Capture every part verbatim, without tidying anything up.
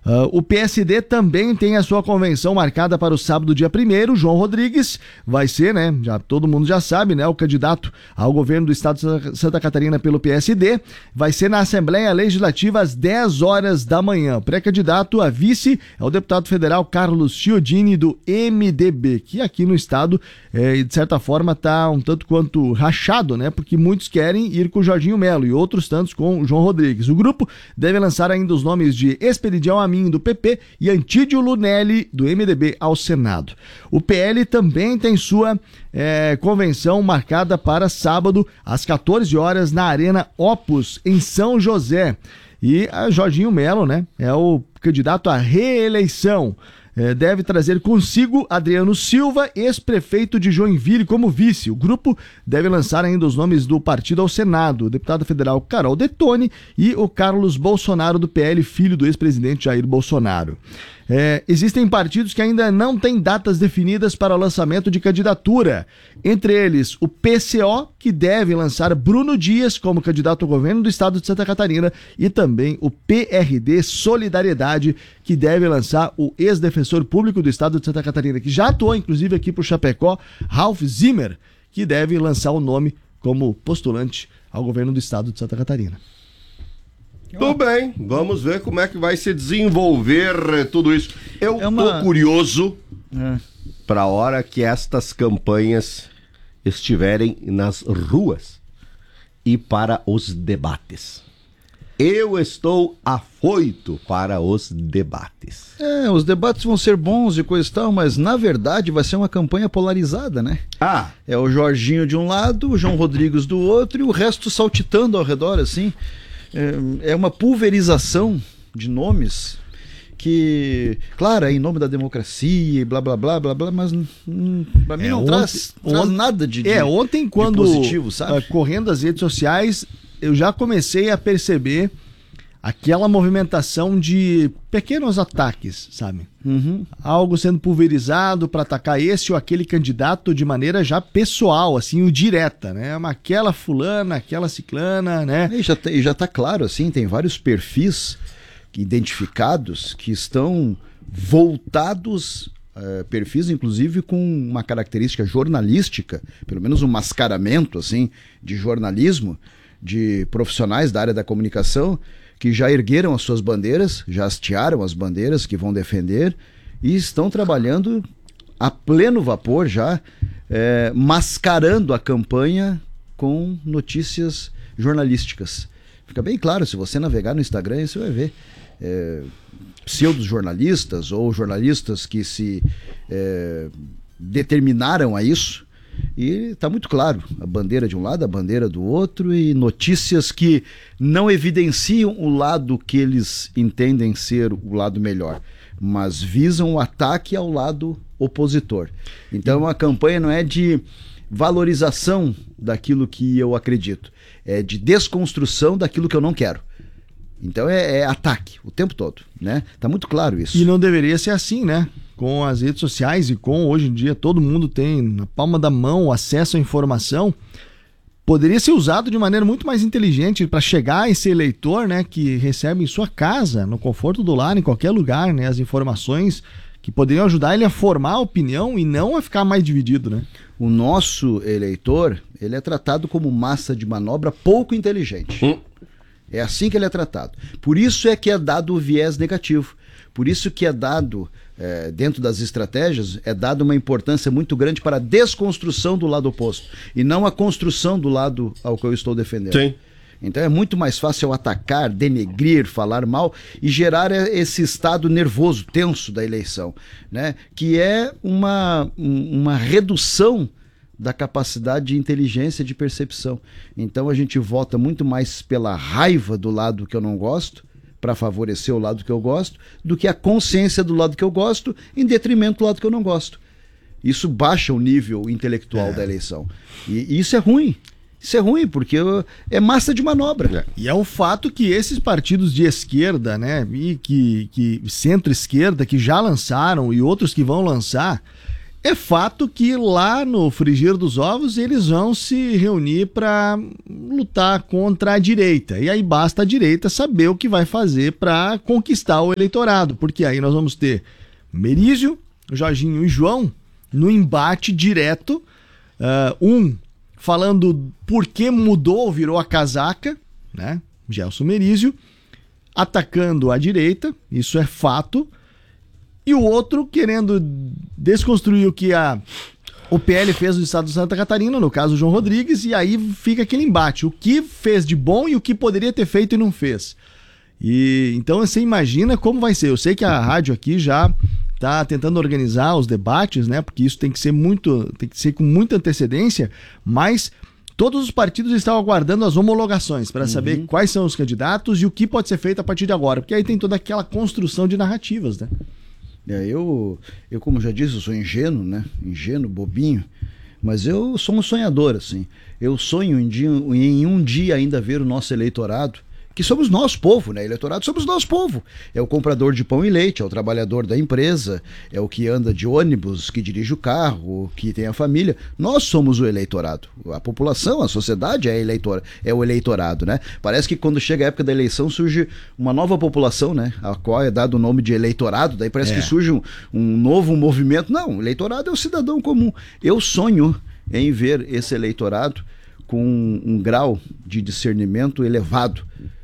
Uh, o P S D também tem a sua convenção marcada para o sábado, dia primeiro. João Rodrigues vai ser, né, já, todo mundo já sabe, né, o candidato ao governo do estado de Santa Catarina pelo P S D. Vai ser na Assembleia Legislativa às dez horas da manhã. O pré-candidato a vice é o deputado federal Carlos Chiodini, do M D B, que aqui no estado, é, de certa forma, está um tanto quanto rachado, né, porque muitos querem ir com o Jorginho Melo e outros tantos com o João Rodrigues. O grupo deve lançar ainda os nomes de Esperidião Amin, do P P, e Antídio Lunelli, do M D B, ao Senado. O P L também tem sua é, convenção marcada para sábado, às quatorze horas, na Arena Opus, em São José. E a Jorginho Melo, né, é o candidato à reeleição. É, deve trazer consigo Adriano Silva, ex-prefeito de Joinville, como vice. O grupo deve lançar ainda os nomes do partido ao Senado: o deputado federal Carol Detone e o Carlos Bolsonaro, do P L, filho do ex-presidente Jair Bolsonaro. É, existem partidos que ainda não têm datas definidas para o lançamento de candidatura. Entre eles, o P C O, que deve lançar Bruno Dias como candidato ao governo do estado de Santa Catarina, e também o P R D Solidariedade, que deve lançar o ex-defensor público do estado de Santa Catarina, que já atuou inclusive aqui para o Chapecó, Ralph Zimmer, que deve lançar o nome como postulante ao governo do estado de Santa Catarina. Tudo bem, vamos ver como é que vai se desenvolver tudo isso. Eu é uma... tô curioso é. para a hora que estas campanhas estiverem nas ruas e para os debates. Eu estou afoito para os debates. É, os debates vão ser bons e coisa e tal, mas na verdade vai ser uma campanha polarizada, né? Ah! É o Jorginho de um lado, o João Rodrigues do outro e o resto saltitando ao redor, assim. É uma pulverização de nomes que, claro, é em nome da democracia e blá blá blá blá blá, mas hum, pra mim é, não ontem, traz, traz ontem, nada de, de É, ontem quando, positivo, sabe? correndo as redes sociais, eu já comecei a perceber aquela movimentação de pequenos ataques, sabe? Uhum. Algo sendo pulverizado para atacar esse ou aquele candidato de maneira já pessoal, assim, o direta, né? Aquela fulana, aquela ciclana, né? E já, tá, e já tá claro, assim, tem vários perfis identificados que estão voltados, uh, perfis inclusive com uma característica jornalística, pelo menos um mascaramento, assim, de jornalismo, de profissionais da área da comunicação, que já ergueram as suas bandeiras, já hastearam as bandeiras que vão defender e estão trabalhando a pleno vapor já, é, mascarando a campanha com notícias jornalísticas. Fica bem claro, se você navegar no Instagram, você vai ver é, pseudo-jornalistas ou jornalistas que se é, determinaram a isso. E está muito claro, a bandeira de um lado, a bandeira do outro, e notícias que não evidenciam o lado que eles entendem ser o lado melhor, mas visam o ataque ao lado opositor. Então a campanha não é de valorização daquilo que eu acredito, é de desconstrução daquilo que eu não quero. Então é, é ataque o tempo todo, né? Tá muito claro isso. E não deveria ser assim, né? Com as redes sociais e com, hoje em dia, todo mundo tem na palma da mão acesso à informação, poderia ser usado de maneira muito mais inteligente para chegar a esse eleitor, né, que recebe em sua casa, no conforto do lar, em qualquer lugar, né, as informações que poderiam ajudar ele a formar a opinião e não a ficar mais dividido, né? O nosso eleitor, ele é tratado como massa de manobra pouco inteligente. Hum. É assim que ele é tratado. Por isso é que é dado o viés negativo. Por isso que é dado, é, dentro das estratégias, é dado uma importância muito grande para a desconstrução do lado oposto e não a construção do lado ao que eu estou defendendo. Sim. Então é muito mais fácil atacar, denegrir, falar mal e gerar esse estado nervoso, tenso da eleição, né? Que é uma, uma redução da capacidade de inteligência e de percepção. Então a gente vota muito mais pela raiva do lado que eu não gosto, para favorecer o lado que eu gosto, do que a consciência do lado que eu gosto, em detrimento do lado que eu não gosto. Isso baixa o nível intelectual é. da eleição. E, e isso é ruim. Isso é ruim, porque é massa de manobra. É. E é um fato que esses partidos de esquerda, né, e que, que centro-esquerda, que já lançaram e outros que vão lançar, É fato que lá no frigir dos ovos eles vão se reunir para lutar contra a direita. E aí basta a direita saber o que vai fazer para conquistar o eleitorado. Porque aí nós vamos ter Merizio, Jorginho e João no embate direto. Uh, um falando por que mudou, virou a casaca, né? Gelson Merizio, atacando a direita, isso é fato. E o outro querendo desconstruir o que a, o P L fez no estado de Santa Catarina, no caso o João Rodrigues, e aí fica aquele embate. O que fez de bom e o que poderia ter feito e não fez. E então você imagina como vai ser. Eu sei que a rádio aqui já está tentando organizar os debates, né? Porque isso tem que ser muito, tem que ser com muita antecedência, mas todos os partidos estão aguardando as homologações para uhum. saber quais são os candidatos e o que pode ser feito a partir de agora. Porque aí tem toda aquela construção de narrativas, né? É, eu, eu, como já disse, eu sou ingênuo, né? Ingênuo, bobinho, mas eu sou um sonhador, assim. Eu sonho em, dia, em um dia ainda ver o nosso eleitorado, que somos nós, povo, né? Eleitorado somos nós, povo. É o comprador de pão e leite, é o trabalhador da empresa, é o que anda de ônibus, que dirige o carro, que tem a família. Nós somos o eleitorado. A população, a sociedade é, eleitor, é o eleitorado, né? Parece que quando chega a época da eleição surge uma nova população, né? A qual é dado o nome de eleitorado, daí parece é. que surge um, um novo movimento. Não, o eleitorado é o cidadão comum. Eu sonho em ver esse eleitorado com um, um grau de discernimento elevado,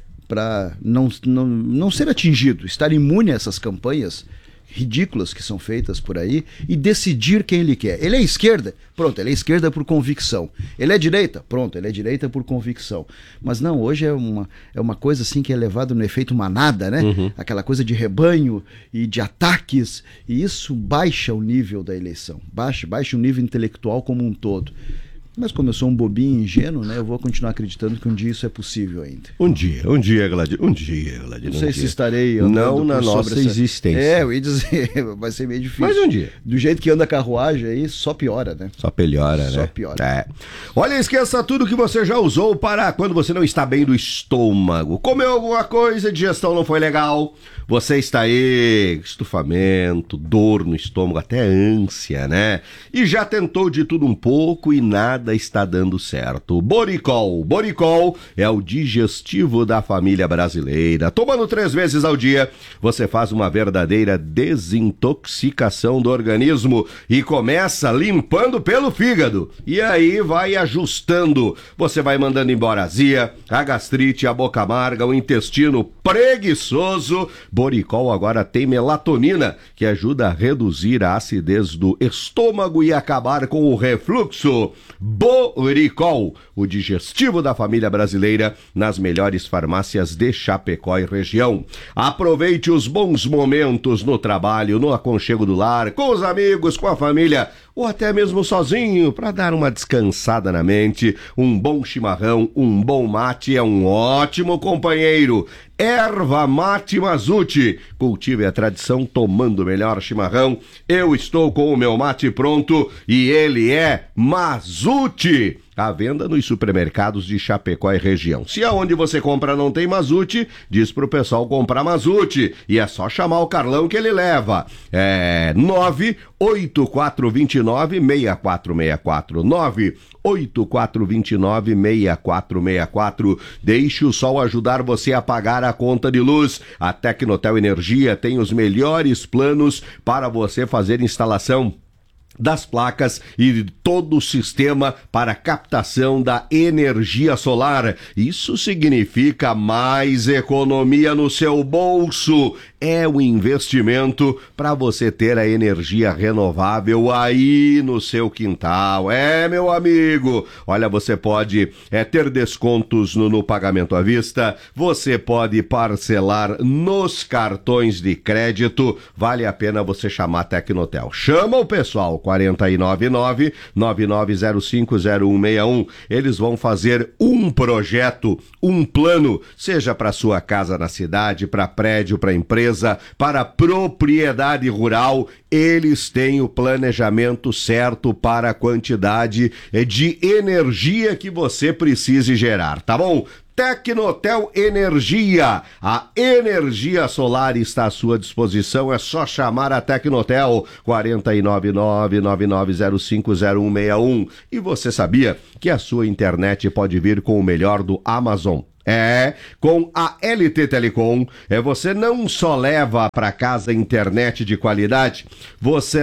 para não, não, não ser atingido, estar imune a essas campanhas ridículas que são feitas por aí e decidir quem ele quer. Ele é esquerda? Pronto, ele é esquerda por convicção. Ele é direita? Pronto, ele é direita por convicção. Mas não, hoje é uma, é uma coisa assim que é levada no efeito manada, né? Uhum. Aquela coisa de rebanho e de ataques, e isso baixa o nível da eleição, baixa, baixa o nível intelectual como um todo. Mas como eu sou um bobinho ingênuo, né, eu vou continuar acreditando que um dia isso é possível ainda. Um dia, um dia, Gladys, um dia, Gladys. Não sei um se dia. estarei andando não na nossa essa... existência. É, eu ia dizer, vai ser meio difícil. Mas um dia. Do jeito que anda a carruagem aí, só piora, né? Só piora, né? Só piora. É. Olha, esqueça tudo que você já usou para quando você não está bem do estômago. Comeu alguma coisa, digestão não foi legal, você está aí, estufamento, dor no estômago, até ânsia, né? E já tentou de tudo um pouco e nada está dando certo. Boricol. Boricol é o digestivo da família brasileira. Tomando três vezes ao dia, você faz uma verdadeira desintoxicação do organismo e começa limpando pelo fígado. E aí vai ajustando. Você vai mandando embora a azia, a gastrite, a boca amarga, o intestino preguiçoso. Boricol agora tem melatonina, que ajuda a reduzir a acidez do estômago e acabar com o refluxo. Boricol, o digestivo da família brasileira, nas melhores farmácias de Chapecó e região. Aproveite os bons momentos no trabalho, no aconchego do lar, com os amigos, com a família, ou até mesmo sozinho, para dar uma descansada na mente. Um bom chimarrão, um bom mate é um ótimo companheiro. Erva Mate Mazute. Cultive a tradição tomando o melhor chimarrão. Eu estou com o meu mate pronto e ele é Mazute. À venda nos supermercados de Chapecó e região. Se aonde você compra não tem Mazute, diz pro pessoal comprar Mazute. E é só chamar o Carlão que ele leva. É nove oito quatro dois nove, seis quatro seis quatro. nove oito quatro dois nove, seis quatro seis quatro. Deixe o sol ajudar você a pagar a conta de luz. A Tecnotel Energia tem os melhores planos para você fazer instalação das placas e de todo o sistema para captação da energia solar. Isso significa mais economia no seu bolso. É um investimento para você ter a energia renovável aí no seu quintal. É, meu amigo. Olha, você pode é, ter descontos no, no pagamento à vista. Você pode parcelar nos cartões de crédito. Vale a pena você chamar a Tecnotel. Chama o pessoal, quatro nove nove, nove nove zero cinco zero um seis um. Eles vão fazer um projeto, um plano, seja para sua casa na cidade, para prédio, para empresa, para propriedade rural. Eles têm o planejamento certo para a quantidade de energia que você precise gerar, tá bom? Tecnotel Energia. A energia solar está à sua disposição. É só chamar a Tecnotel quatro nove nove, nove nove zero cinco zero um seis um. E você sabia que a sua internet pode vir com o melhor do Amazon? É, com a L T Telecom, é, você não só leva para casa internet de qualidade, você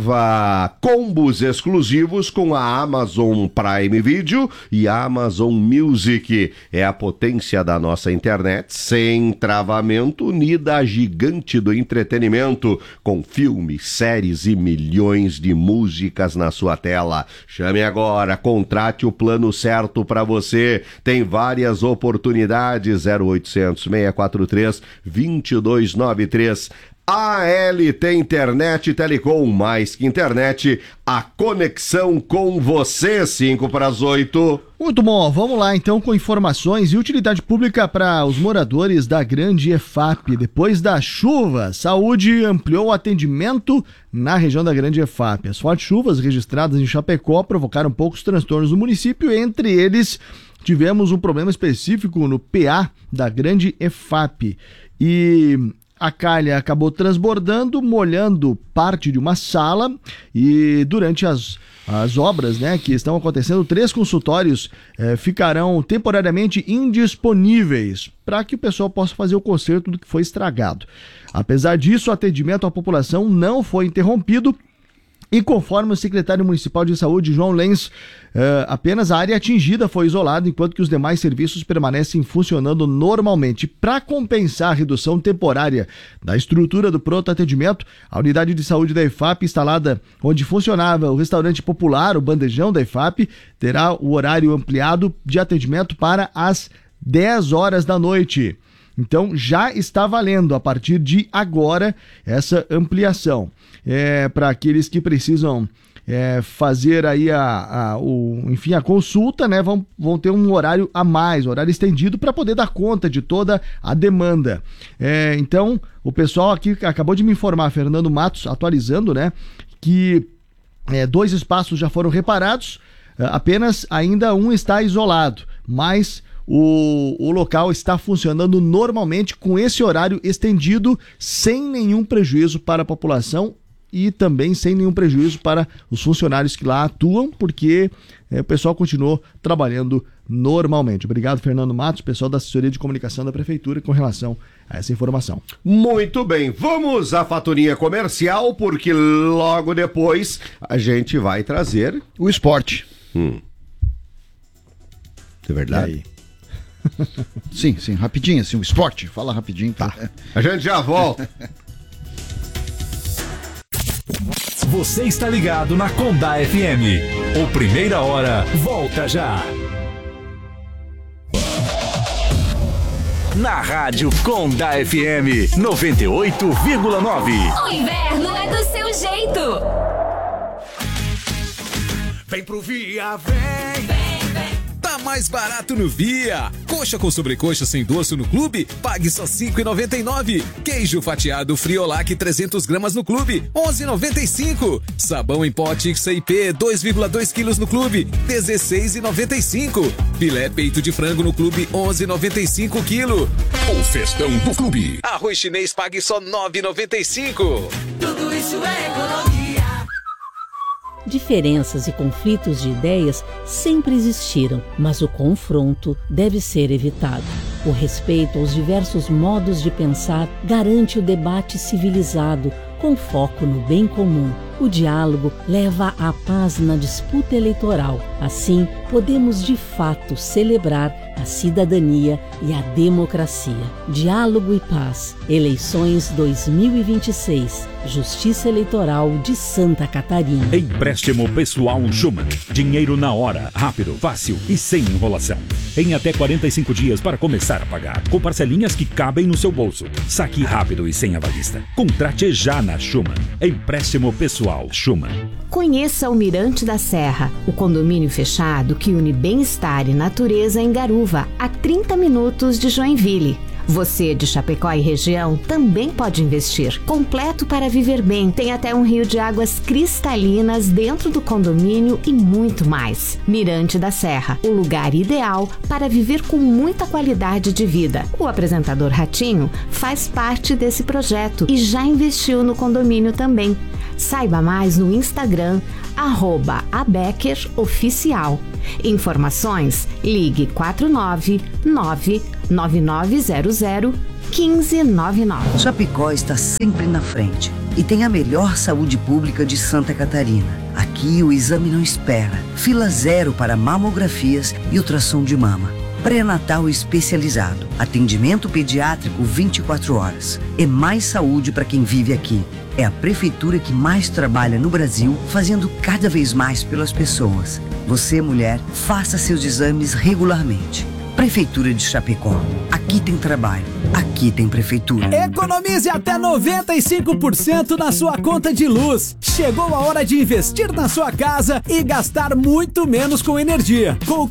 leva combos exclusivos com a Amazon Prime Video e a Amazon Music. É a potência da nossa internet, sem travamento, unida à gigante do entretenimento, com filmes, séries e milhões de músicas na sua tela. Chame agora, contrate o plano certo para você. Tem várias oportunidades. Oportunidade zero oitocentos, seis quatro três, dois dois nove três. A L T Internet Telecom, mais que internet, a conexão com você, cinco para as oito. Muito bom, vamos lá então com informações e utilidade pública para os moradores da Grande E F A P. Depois da chuva, saúde ampliou o atendimento na região da Grande E F A P. As fortes chuvas registradas em Chapecó provocaram poucos transtornos no município, entre eles tivemos um problema específico no P A da Grande E F A P e a calha acabou transbordando, molhando parte de uma sala e durante as, as obras, né, que estão acontecendo, três consultórios eh, ficarão temporariamente indisponíveis para que o pessoal possa fazer o conserto do que foi estragado. Apesar disso, o atendimento à população não foi interrompido. E conforme o secretário municipal de saúde, João Lenz, uh, apenas a área atingida foi isolada, enquanto que os demais serviços permanecem funcionando normalmente. Para compensar a redução temporária da estrutura do pronto atendimento, a unidade de saúde da E F A P, instalada onde funcionava o restaurante popular, o Bandejão da E F A P, terá o horário ampliado de atendimento para as dez horas da noite. Então já está valendo a partir de agora essa ampliação. É, para aqueles que precisam é, fazer aí a, a, o, enfim, a consulta, né, vão, vão ter um horário a mais, horário estendido para poder dar conta de toda a demanda. É, então, o pessoal aqui acabou de me informar, Fernando Matos, atualizando, né, que é, dois espaços já foram reparados, apenas ainda um está isolado, mas O, o local está funcionando normalmente com esse horário estendido, sem nenhum prejuízo para a população e também sem nenhum prejuízo para os funcionários que lá atuam, porque é, o pessoal continuou trabalhando normalmente. Obrigado, Fernando Matos, pessoal da assessoria de comunicação da Prefeitura, com relação a essa informação. Muito bem, vamos à faturinha comercial, porque logo depois a gente vai trazer o esporte. Hum. É verdade? Sim, sim, rapidinho, assim, o esporte, fala rapidinho. Tá. A gente já volta. Você está ligado na Condá F M. O Primeira Hora volta já. Na Rádio Condá F M noventa e oito vírgula nove. O inverno é do seu jeito. Vem pro Via, vem. Vem, vem. Tá mais barato no Via. Coxa com sobrecoxa sem dorso no Clube, pague só cinco reais e noventa e nove centavos. Queijo fatiado Friolac trezentos gramas no Clube, onze reais e noventa e cinco centavos. Sabão em pó X I P dois vírgula dois quilos no Clube, dezesseis reais e noventa e cinco centavos. Filé peito de frango no Clube, onze reais e noventa e cinco centavos quilo. O festão do Clube. Arroz chinês pague só nove reais e noventa e cinco centavos. Tudo isso é economia. Diferenças e conflitos de ideias sempre existiram, mas o confronto deve ser evitado. O respeito aos diversos modos de pensar garante o debate civilizado, com foco no bem comum. O diálogo leva à paz na disputa eleitoral. Assim, podemos de fato celebrar a cidadania e a democracia. Diálogo e paz. Eleições dois mil e vinte e seis. Justiça Eleitoral de Santa Catarina. Empréstimo pessoal Schumann. Dinheiro na hora, rápido, fácil e sem enrolação. Em até quarenta e cinco dias para começar a pagar, com parcelinhas que cabem no seu bolso. Saque rápido e sem avalista. Contrate já na Schumann. Empréstimo pessoal Schumann. Conheça o Mirante da Serra, o condomínio fechado que une bem-estar e natureza em Garuva, a trinta minutos de Joinville. Você de Chapecó e região também pode investir. Completo para viver bem. Tem até um rio de águas cristalinas dentro do condomínio e muito mais. Mirante da Serra, o lugar ideal para viver com muita qualidade de vida. O apresentador Ratinho faz parte desse projeto e já investiu no condomínio também. Saiba mais no Instagram, arroba abekeroficial. Informações, ligue quatro nove nove nove nove zero zero um cinco nove nove. Chapecó está sempre na frente e tem a melhor saúde pública de Santa Catarina. Aqui o exame não espera. Fila zero para mamografias e ultrassom de mama. Pré-natal especializado. Atendimento pediátrico vinte e quatro horas. É mais saúde para quem vive aqui. É a prefeitura que mais trabalha no Brasil, fazendo cada vez mais pelas pessoas. Você, mulher, faça seus exames regularmente. Prefeitura de Chapecó. Aqui tem trabalho. Aqui tem prefeitura. Economize até noventa e cinco por cento na sua conta de luz. Chegou a hora de investir na sua casa e gastar muito menos com energia. Com